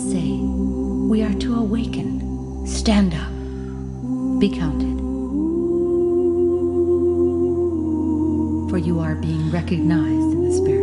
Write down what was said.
say, we are to awaken, stand up, be counted. For you are being recognized in the spirit.